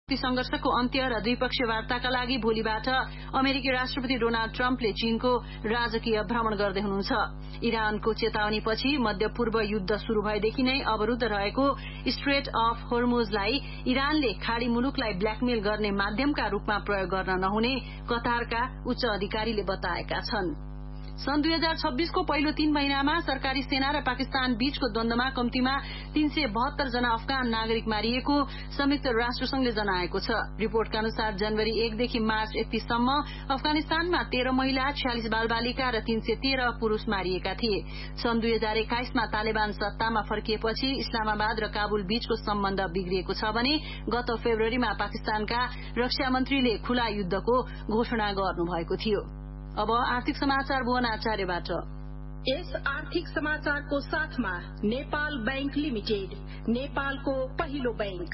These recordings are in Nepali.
संघर्षको अन्त्य र द्विपक्षीय वार्ताका लागि भोलिबाट अमेरिकी राष्ट्रपति डोनाल्ड ट्रम्पले चीनको राजकीय भ्रमण गर्दै हुनुहुन्छ। इरानको चेतावनीपछि मध्य पूर्व युद्ध शुरू भएदेखि नै अवरूद्ध रहेको स्ट्रेट अफ होर्मुजलाई इरानले खाड़ी मुलुकलाई ब्ल्याकमेल गर्ने माध्यमका रूपमा प्रयोग गर्न नहुने कतारका उच्च अधिकारीले बताएका छन्। सन् 2026 को पहिलो 3 महिनामा सरकारी सेना र पाकिस्तान बीचको द्वन्द्वमा कम्तीमा 372 जना अफगान नागरिक मारिएको संयुक्त राष्ट्रसंघले जनाएको छ। रिपोर्टका अनुसार जनवरी 1 देखि मार्च 31 सम्म अफगानिस्तानमा 13 महिला, 46 बालबालिका र 313 पुरूष मारिएका थिए। सन् 2021 मा तालिबान सत्तामा फर्किएपछि इस्लामाबाद र काबुल बीचको सम्बन्ध बिग्रिएको छ भने गत फेब्रुअरीमा पाकिस्तानका रक्षा मन्त्रीले खुला युद्धको घोषणा गर्नुभएको थियो। अब आर्थिक समाचार भुवन आचार्यबाट। यस आर्थिक समाचारको साथमा नेपाल बैंक लिमिटेड, नेपालको पहिलो बैंक।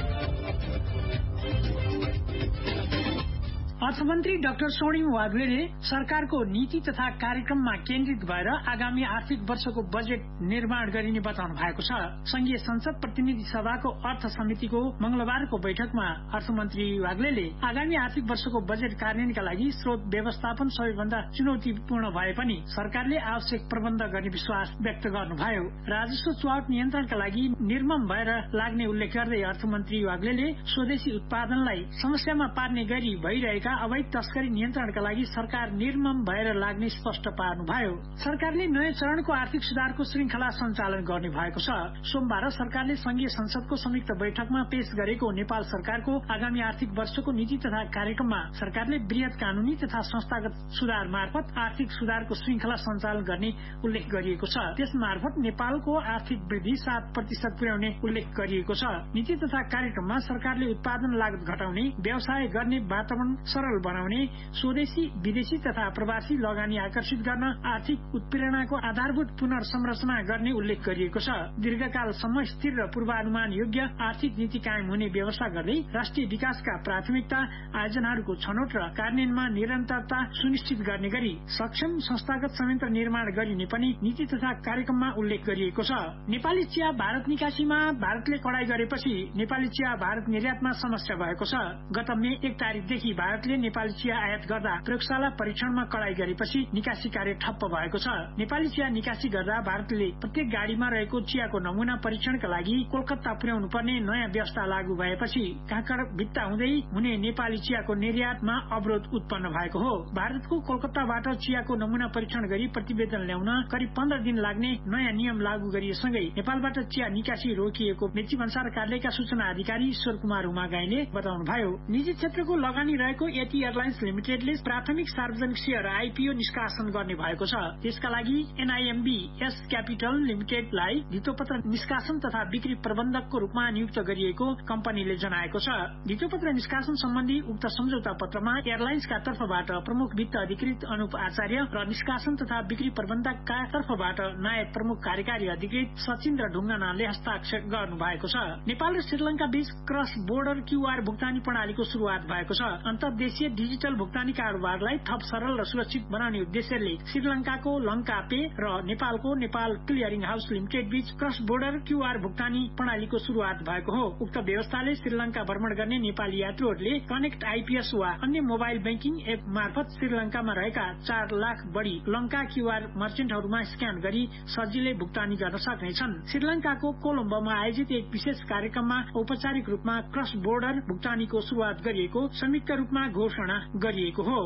अर्थमन्त्री डाक्टर स्वर्णिम वाग्लेले सरकारको नीति तथा कार्यक्रममा केन्द्रित भएर आगामी आर्थिक वर्षको बजेट निर्माण गरिने बताउनु भएको छ। संघीय संसद प्रतिनिधि सभाको अर्थ समितिको मंगलबारको बैठकमा अर्थमन्त्री वाग्लेले आगामी आर्थिक वर्षको बजेट कार्यान्वयनका लागि स्रोत व्यवस्थापन सबैभन्दा चुनौतीपूर्ण भए पनि सरकारले आवश्यक प्रबन्ध गर्ने विश्वास व्यक्त गर्नुभयो। राजस्व चुहावट नियन्त्रणका लागि निर्मम भएर लाग्ने उल्लेख गर्दै अर्थमन्त्री वाग्लेले स्वदेशी उत्पादनलाई समस्यामा पार्ने गरी भइरहेका अवैध तस्करी नियन्त्रणका लागि सरकार निर्मम भएर लाग्ने स्पष्ट पार्नुभयो। सरकारले नयाँ चरणको आर्थिक सुधारको श्रृंखला सञ्चालन गर्ने भएको छ। सोमबार सरकारले संघीय संसदको संयुक्त बैठकमा पेश गरेको नेपाल सरकारको आगामी आर्थिक वर्षको नीति तथा कार्यक्रममा सरकारले वृहत कानूनी तथा संस्थागत सुधार मार्फत आर्थिक सुधारको श्रृंखला सञ्चालन गर्ने उल्लेख गरिएको छ। त्यस मार्फत नेपालको आर्थिक वृद्धि 7% पुर्याउने उल्लेख गरिएको छ। नीति तथा कार्यक्रममा सरकारले उत्पादन लागत घटाउने, व्यवसाय गर्ने वातावरण सरल बनाउने, स्वदेशी विदेशी तथा प्रवासी लगानी आकर्षित गर्न आर्थिक उत्प्रेरणाको आधारभूत पुनर्संरचना गर्ने उल्लेख गरिएको छ। दीर्घकालसम्म स्थिर र पूर्वानुमान योग्य आर्थिक नीति कायम हुने व्यवस्था गर्दै राष्ट्रिय विकासका प्राथमिकता आयोजनाहरूको छनौट र कार्यान्वयनमा निरन्तरता सुनिश्चित गर्ने गरी सक्षम संस्थागत संयन्त्र निर्माण गरिने पनि नीति तथा कार्यक्रममा उल्लेख गरिएको छ। नेपाली चिया भारत निकासीमा भारतले कडाई गरेपछि नेपाली चिया भारत निर्यातमा समस्या भएको छ। गत मे 1 तारिकदेखि भारतले नेपाली चिया आयात गर्दा प्रयोगशाला परीक्षणमा कडाई गरेपछि निकासी कार्य ठप्प भएको छ। नेपाली चिया निकासी गर्दा भारतले प्रत्येक गाड़ीमा रहेको चियाको नमूना परीक्षणका लागि कोलकाता पुर्याउनु पर्ने नयाँ व्यवस्था लागू भएपछि काँकड भित्ता हुँदै हुने नेपाली चियाको निर्यातमा अवरोध उत्पन्न भएको हो। भारतको कोलकाताबाट चियाको नमूना परीक्षण गरी प्रतिवेदन ल्याउन करिब 15 दिन लाग्ने नयाँ नियम लागू गरिएसँगै नेपालबाट चिया निकासी रोकिएको मेची भन्सार कार्यालयका सूचना अधिकारी ईश्वर कुमार उमागाईले बताउनुभयो। निजी क्षेत्रको लगानी रहेको एटी एयरलाइन्स लिमिटेडले प्राथमिक सार्वजनिक शेयर आईपीओ निष्कासन गर्ने भएको छ। त्यसका लागि एनआईएमबी एस क्यापिटल लिमिटेडलाई धितोपत्र निष्कासन तथा बिक्री प्रबन्धकको रूपमा नियुक्त गरिएको कम्पनीले जनाएको छ। धितोपत्र निष्कासन सम्बन्धी उक्त सम्झौता पत्रमा एयरलाइन्सका तर्फबाट प्रमुख वित्त अधिकृत अनुप आचार्य र निष्कासन तथा बिक्री प्रबन्धकका तर्फबाट नायब प्रमुख कार्यकारी अधिकृत सचिन्द्र ढुङ्गानाले हस्ताक्षर गर्नु भएको छ। नेपाल र श्रीलंका बीच क्रस बोर्डर क्यूआर भुक्तानी प्रणालीको शुरूआत भएको छ। अन्तर्देशीय डिजिटल भुक्तानी कारोबारलाई थप सरल र सुरक्षित बनाउने उद्देश्यले श्रीलंकाको लंका पे र नेपालको नेपाल क्लियरिङ हाउस लिमिटेड बीच क्रस बोर्डर क्यूआर भुक्तानी प्रणालीको शुरूआत भएको हो। उक्त व्यवस्थाले श्रीलंका भ्रमण गर्ने नेपाली यात्रुहरूले कनेक्ट आईपीएस वा अन्य मोबाइल बैंकिङ एप मार्फत श्रीलंकामा रहेका 4 लाख बढ़ी लंका क्यूआर मर्चेन्टहरूमा स्क्यान गरी सजिलै भुक्तानी गर्न सक्नेछन्। श्रीलंकाको कोलम्बोमा आयोजित एक विशेष कार्यक्रममा औपचारिक रूपमा क्रस बोर्डर भुक्तानीको शुरूआत गरिएको संयुक्त रूपमा घोषणा गरिएको हो।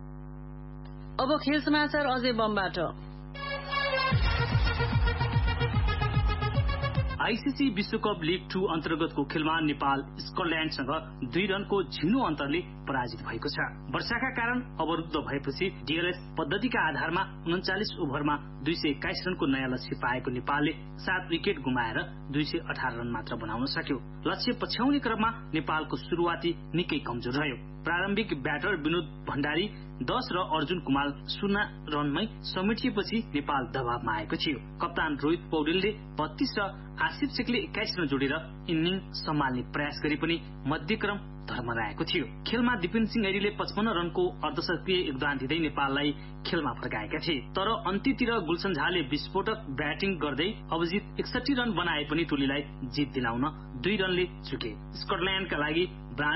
अब खेल समाचार अजय बमबाट। आईसीसी विश्वकप लीग 2 अन्तर्गतको खेलमा नेपाल स्कटल्याण्डसँग 2 रनको झिनो अन्तरले पराजित भएको छ। वर्षाका कारण अवरुद्ध भएपछि डीएलएस पद्धतिका आधारमा 39 ओभरमा 221 रनको नयाँ लक्ष्य पाएको नेपालले 7 विकेट गुमाएर 218 रन मात्र बनाउन सक्यो। लक्ष्य पछ्याउने क्रममा नेपालको सुरुवाती निकै कमजोर रह्यो। प्रारम्भिक ब्याटर विनोद भण्डारी 10 र अर्जुन कुमार 0 रनमै समेटिएपछि नेपाल दबावमा आएको थियो। कप्तान रोहित पौडेलले 32 र आसिफ शेखले 21 रन जोडेर इनिङ सम्हाल्ने प्रयास गरे पनि मध्यक्रम धर्मराएको थियो। खेलमा दिपेन सिंह ऐरीले 55 रनको अर्धशतकीय योगदान दिँदै नेपाललाई खेलमा फर्काएका थिए। तर अन्त्यतिर गुलशन झाले विस्फोटक ब्याटिङ गर्दै अभिजित 61 रन बनाए पनि टोलीलाई जित दिलाउन 2 रनले चुके। स्कटल्याण्डका लागि